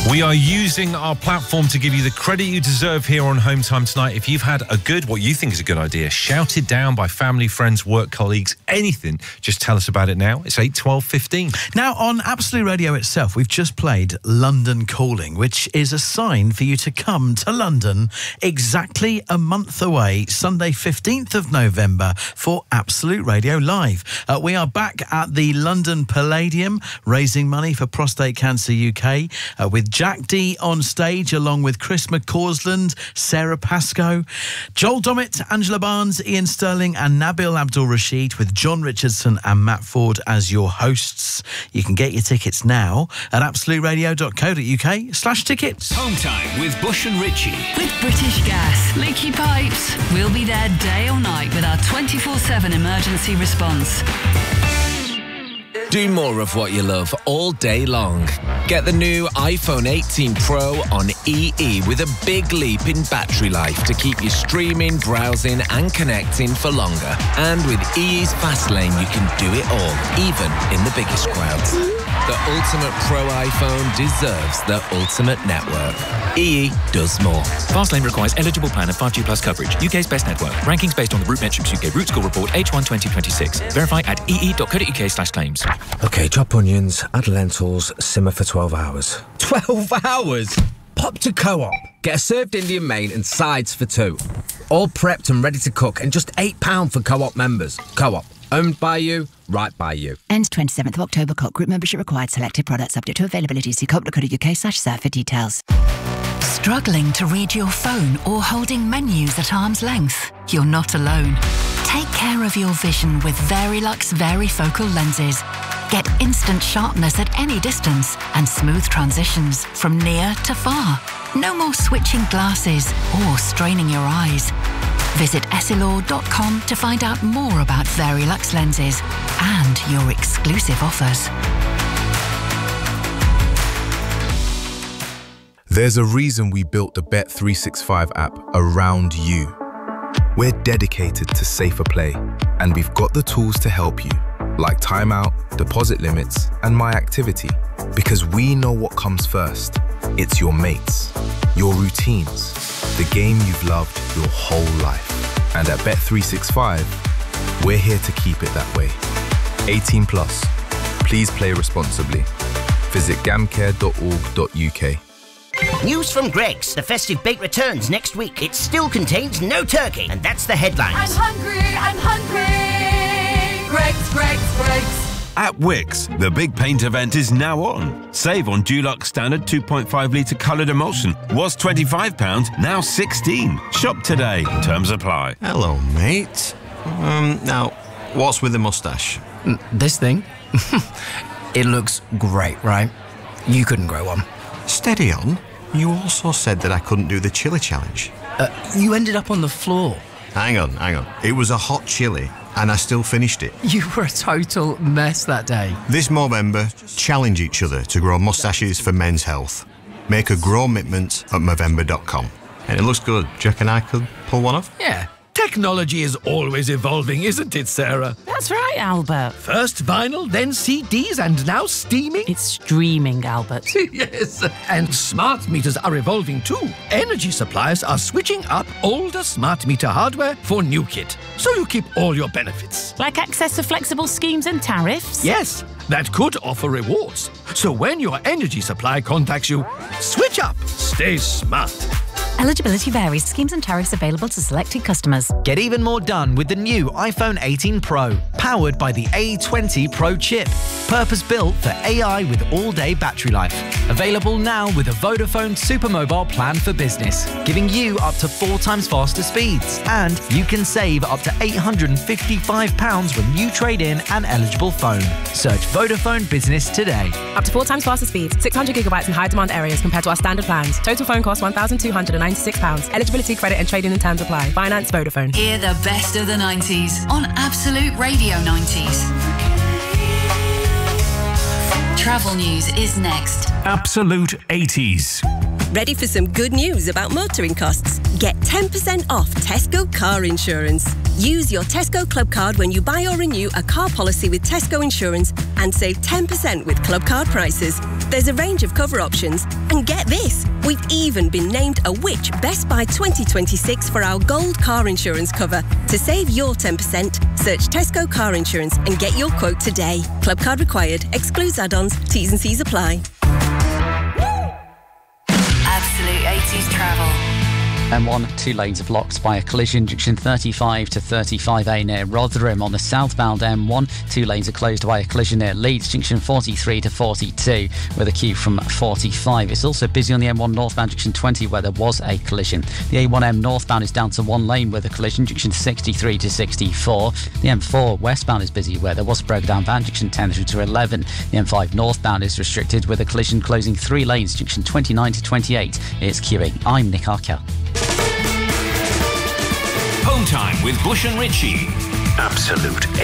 We are using our platform to give you the credit you deserve here on Home Time tonight. If you've had what you think is a good idea, shouted down by family, friends, work colleagues, anything, just tell us about it now. It's 8, 12, 15. Now, on Absolute Radio itself, we've just played London Calling, which is a sign for you to come to London exactly a month away, Sunday 15th of November, for Absolute Radio Live. We are back at the London Palladium, raising money for Prostate Cancer UK, with Jack D on stage, along with Chris McCausland, Sarah Pascoe, Joel Dommett, Angela Barnes, Ian Sterling and Nabil Abdul-Rashid, with John Richardson and Matt Ford as your hosts. You can get your tickets now at absoluteradio.co.uk/tickets. Home Time with Bush and Ritchie. With British Gas, leaky pipes. We'll be there day or night with our 24/7 emergency response. Do more of what you love all day long. Get the new iPhone 18 Pro on EE with a big leap in battery life to keep you streaming, browsing and connecting for longer. And with EE's Fast Lane, you can do it all, even in the biggest crowds. The ultimate Pro iPhone deserves the ultimate network. EE does more. Fastlane requires eligible plan and 5G plus coverage. UK's best network. Rankings based on the RootMetrics UK Root Score Report H1 2026. Verify at ee.co.uk/claims. OK, chop onions, add lentils, simmer for 12 hours. 12 hours? Pop to Co-op. Get a served Indian main and sides for £2. All prepped and ready to cook, and just £8 for Co-op members. Co-op. Owned by you, right by you. Ends 27th of October. Co-op group membership required. Selected products subject to availability. See co.co.uk/serve for details. Struggling to read your phone or holding menus at arm's length? You're not alone. Take care of your vision with Verilux Varifocal lenses. Get instant sharpness at any distance and smooth transitions from near to far. No more switching glasses or straining your eyes. Visit essilor.com to find out more about Verilux lenses and your exclusive offers. There's a reason we built the Bet365 app around you. We're dedicated to safer play, and we've got the tools to help you, like timeout, deposit limits, and My Activity, because we know what comes first. It's your mates, your routines, the game you've loved your whole life. And at Bet365, we're here to keep it that way. 18 plus. Please play responsibly. Visit gamcare.org.uk. News from Greggs. The festive bake returns next week. It still contains no turkey, and that's the headlines. I'm hungry. Greggs. At Wickes, the big paint event is now on. Save on Dulux Standard 2.5 litre coloured emulsion. Was £25, now £16. Shop today. Terms apply. Hello, mate. Now, what's with the moustache? This thing? It looks great, right? You couldn't grow one. Steady on. You also said that I couldn't do the chili challenge. You ended up on the floor. Hang on. It was a hot chili, and I still finished it. You were a total mess that day. This Movember, challenge each other to grow moustaches for men's health. Make a grow commitment at Movember.com. And it looks good. Do you reckon I could pull one off? Yeah. Technology is always evolving, isn't it, Sarah? That's right, Albert. First vinyl, then CDs, and now streaming? It's streaming, Albert. Yes, and smart meters are evolving too. Energy suppliers are switching up older smart meter hardware for new kit, so you keep all your benefits. Like access to flexible schemes and tariffs? Yes, that could offer rewards. So when your energy supply contacts you, switch up. Stay smart. Eligibility varies. Schemes and tariffs available to selected customers. Get even more done with the new iPhone 18 Pro, powered by the A20 Pro chip. Purpose-built for AI with all-day battery life. Available now with a Vodafone Supermobile plan for business, giving you up to 4 times faster speeds. And you can save up to £855 when you trade in an eligible phone. Search Vodafone Business today. Up to 4 times faster speeds, 600 gigabytes in high-demand areas compared to our standard plans. Total phone cost £1,296. Eligibility, credit and trading and terms apply. Finance Vodafone. Hear the best of the 90s on Absolute Radio 90s. Travel news is next. Absolute 80s. Ready for some good news about motoring costs? Get 10% off Tesco car insurance. Use your Tesco Club card when you buy or renew a car policy with Tesco Insurance and save 10% with Club card prices. There's a range of cover options. And get this, we've even been named a Which Best Buy 2026 for our gold car insurance cover. To save your 10%, search Tesco Car Insurance and get your quote today. Club card required. Excludes add-ons. T's and C's apply. Absolute 80s travel. M1, 2 lanes are blocked by a collision, junction 35 to 35A near Rotherham. On the southbound M1, 2 lanes are closed by a collision near Leeds, junction 43 to 42, with a queue from 45. It's also busy on the M1 northbound, junction 20, where there was a collision. The A1M northbound is down to 1 lane with a collision, junction 63 to 64. The M4 westbound is busy where there was a broken down van, junction 10 through to 11. The M5 northbound is restricted with a collision closing 3 lanes, junction 29 to 28. It's queuing. I'm Nick Arkel. Home time with Bush and Ritchie. Absolute